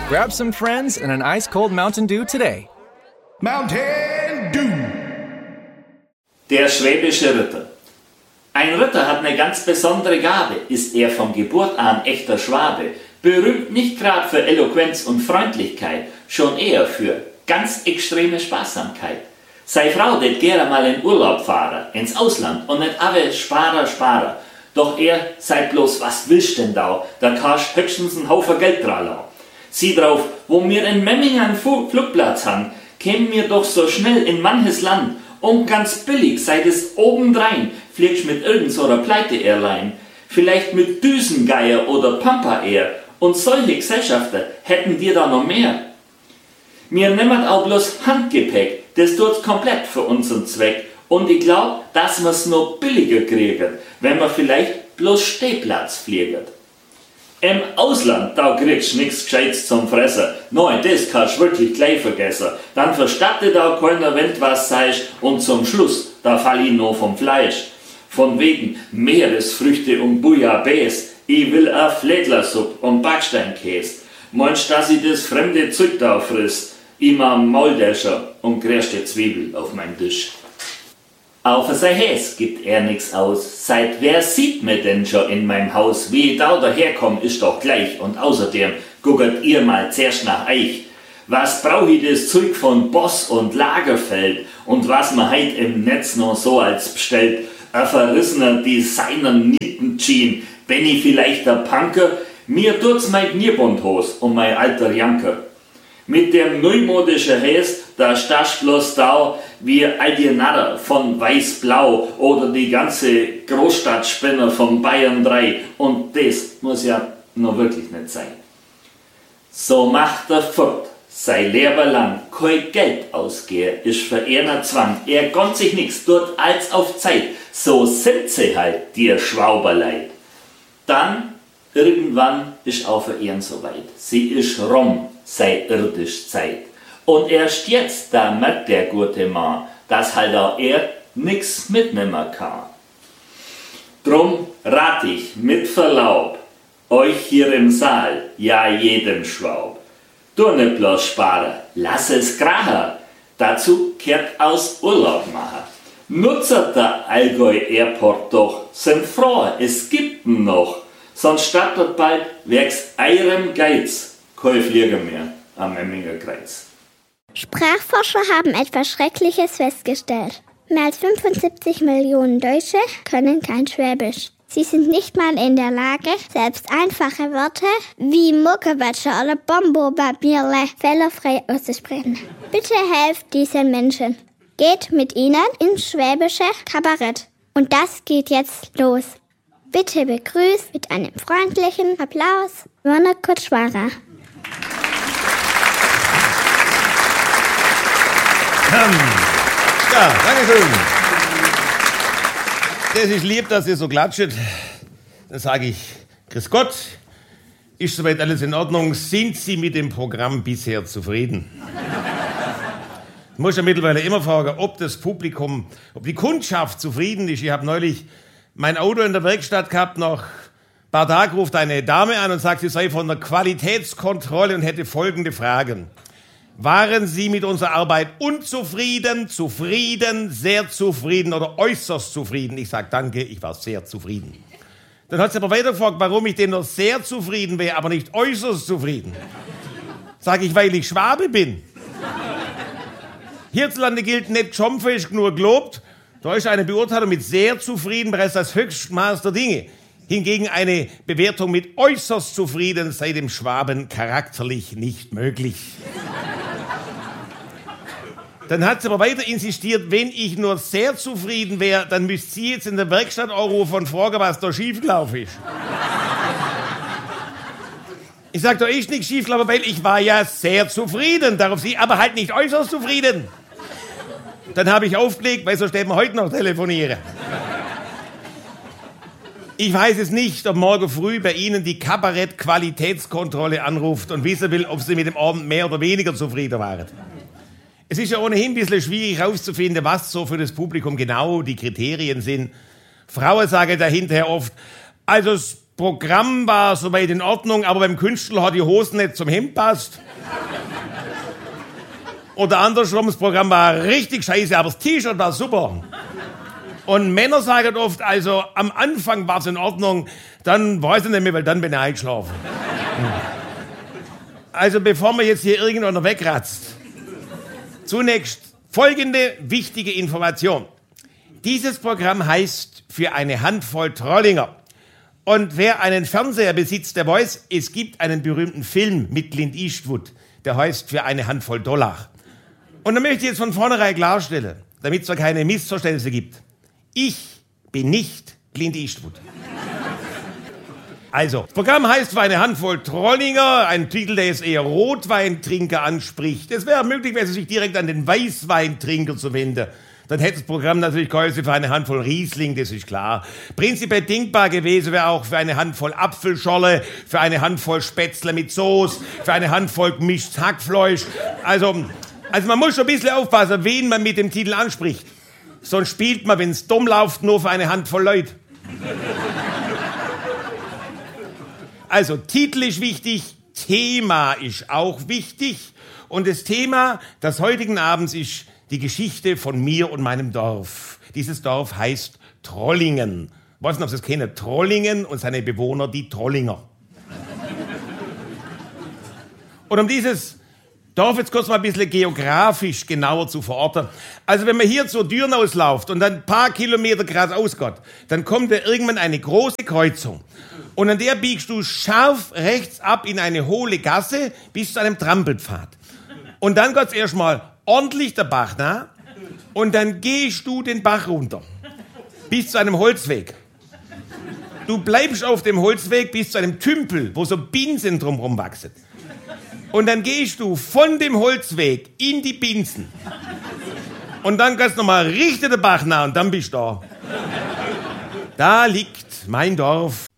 Grab some friends and an ice-cold Mountain Dew today. Mountain Dew. Der schwäbische Ritter. Ein Ritter hat eine ganz besondere Gabe, ist er von Geburt an echter Schwabe, berühmt nicht gerade für Eloquenz und Freundlichkeit, schon eher für ganz extreme Sparsamkeit. Sei Frau det gerne mal in Urlaub fahren, ins Ausland und nicht alle Sparer. Doch er sei bloß, was willst denn da kannst höchstens einen Haufen Geld dran lassen. Sieh drauf, wo wir in Memmingen einen Flugplatz haben, kämen wir doch so schnell in manches Land und ganz billig, sei es obendrein, fliegst mit irgend so einer Pleite-Airline, vielleicht mit Düsengeier oder Pampa Air und solche Gesellschaften hätten wir da noch mehr. Wir nehmen auch bloß Handgepäck, das tut's komplett für unseren Zweck und ich glaub, dass wir's noch billiger kriegen, wenn wir vielleicht bloß Stehplatz fliegen. Im Ausland, da kriegst du nix Gescheites zum Fressen. Nein, das kannst du wirklich gleich vergessen. Dann verstattet da keiner, wenn du was sagst. Und zum Schluss, da fall ich noch vom Fleisch. Von wegen Meeresfrüchte und Bouillabaisse. Ich will a Flädlersuppe und Backsteinkäse. Meinst du, dass ich das fremde Zeug da friss? Immer Mauldäscher und gerste Zwiebel auf meinem Tisch. Auf sein Häs gibt er nix aus. Seit wer sieht mir denn schon in meinem Haus? Wie ich da daherkomm, ist doch gleich. Und außerdem guckt ihr mal zuerst nach euch. Was brauch ich das Zeug von Boss und Lagerfeld? Und was man heut im Netz noch so als bestellt? Ein verrissener Designer-Nieten-Jean. Bin ich vielleicht der Punker? Mir tut's mein Knierbundhos und mein alter Janker. Mit dem neumodischen Häs, da stachst bloß da wie all die Narrer von Weiß-Blau oder die ganze Großstadtspinner von Bayern 3. Und das muss ja noch wirklich nicht sein. So macht er fort, sei Leben lang kein Geld ausgehe, ist für einer Zwang. Er gönnt sich nix, tut als auf Zeit. So sind sie halt, die Schwauberleid. Dann, irgendwann ist auch für ihn soweit. Sie ist rum, sei irdisch Zeit. Und erst jetzt, da merkt der gute Mann, dass halt auch er nix mitnehmen kann. Drum rat ich mit Verlaub, euch hier im Saal, ja jedem Schwaub. Du nicht bloß sparen, lass es krachen, dazu kehrt aus Urlaub machen. Nutzet der Allgäu Airport doch, sind froh, es gibt ihn noch, sonst startet bald werks eurem Geiz, kein Flieger mehr am Memminger Kreuz. Sprachforscher haben etwas Schreckliches festgestellt. Mehr als 75 Millionen Deutsche können kein Schwäbisch. Sie sind nicht mal in der Lage, selbst einfache Wörter wie Muckewatsche oder Bombobabierle fehlerfrei auszusprechen. Bitte helft diesen Menschen. Geht mit ihnen ins schwäbische Kabarett. Und das geht jetzt los. Bitte begrüßt mit einem freundlichen Applaus Werner Kutschwara. Ja, danke schön. Das ist lieb, dass ihr so klatscht. Dann sage ich, grüß Gott, ist soweit alles in Ordnung? Sind Sie mit dem Programm bisher zufrieden? Ich muss ja mittlerweile immer fragen, ob das Publikum, ob die Kundschaft zufrieden ist. Ich habe neulich mein Auto in der Werkstatt gehabt, nach ein paar Tagen ruft eine Dame an und sagt, sie sei von der Qualitätskontrolle und hätte folgende Fragen. Waren Sie mit unserer Arbeit unzufrieden, zufrieden, sehr zufrieden oder äußerst zufrieden? Ich sage danke, ich war sehr zufrieden. Dann hat sie aber weitergefragt, warum ich denn noch sehr zufrieden wäre, aber nicht äußerst zufrieden. Sage ich, weil ich Schwabe bin. Hierzulande gilt nicht Schomfest nur gelobt. Da ist eine Beurteilung mit sehr zufrieden bereits das Höchstmaß der Dinge. Hingegen eine Bewertung mit äußerst zufrieden sei dem Schwaben charakterlich nicht möglich. Dann hat sie aber weiter insistiert, wenn ich nur sehr zufrieden wäre, dann müsst sie jetzt in der Werkstatt anrufen und fragen, was da schiefgelaufen ist. Ich sag, da ist nichts schiefgelaufen, weil ich war ja sehr zufrieden. Darauf sie, aber halt nicht äußerst zufrieden. Dann habe ich aufgelegt, weil so steht man heute noch telefonieren. Ich weiß es nicht, ob morgen früh bei Ihnen die Kabarett-Qualitätskontrolle anruft und wissen will, ob Sie mit dem Abend mehr oder weniger zufrieden waren. Es ist ja ohnehin ein bisschen schwierig herauszufinden, was so für das Publikum genau die Kriterien sind. Frauen sagen da hinterher oft, also das Programm war soweit in Ordnung, aber beim Künstler hat die Hose nicht zum Hemd passt. Oder andersrum, das Programm war richtig scheiße, aber das T-Shirt war super. Und Männer sagen oft, also am Anfang war es in Ordnung, dann weiß ich nicht mehr, weil dann bin ich eingeschlafen. Also bevor man jetzt hier irgendeiner wegratzt, zunächst folgende wichtige Information. Dieses Programm heißt Für eine Handvoll Trollinger. Und wer einen Fernseher besitzt, der weiß, es gibt einen berühmten Film mit Clint Eastwood, der heißt Für eine Handvoll Dollar. Und da möchte ich jetzt von vornherein klarstellen, damit es da keine Missverständnisse gibt. Ich bin nicht Clint Eastwood. Also, das Programm heißt Für eine Handvoll Trollinger, ein Titel, der jetzt eher Rotweintrinker anspricht. Es wäre möglich, wenn Sie sich direkt an den Weißweintrinker zu wenden. Dann hätte das Programm natürlich geheißen Für eine Handvoll Riesling, das ist klar. Prinzipiell denkbar gewesen wäre auch Für eine Handvoll Apfelscholle, Für eine Handvoll Spätzle mit Soße, Für eine Handvoll gemischtes Hackfleisch. Also man muss schon ein bisschen aufpassen, wen man mit dem Titel anspricht. Sonst spielt man, wenn es dumm läuft, nur für eine Handvoll Leute. Also, Titel ist wichtig, Thema ist auch wichtig. Und das Thema des heutigen Abends ist die Geschichte von mir und meinem Dorf. Dieses Dorf heißt Trollingen. Ich weiß nicht, ob Sie es kennen. Trollingen und seine Bewohner, die Trollinger. Und um dieses Dorf jetzt kurz mal ein bisschen geografisch genauer zu verorten. Also wenn man hier zur Tür ausläuft und dann ein paar Kilometer geradeaus geht, dann kommt da irgendwann eine große Kreuzung. Und an der biegst du scharf rechts ab in eine hohle Gasse bis zu einem Trampelpfad. Und dann geht's erstmal ordentlich der Bach nach und dann gehst du den Bach runter bis zu einem Holzweg. Du bleibst auf dem Holzweg bis zu einem Tümpel, wo so Binsen drumherum wachsen. Und dann gehst du von dem Holzweg in die Binsen. Und dann gehst du nochmal richtig den Bach nach und dann bist du da. Da liegt mein Dorf.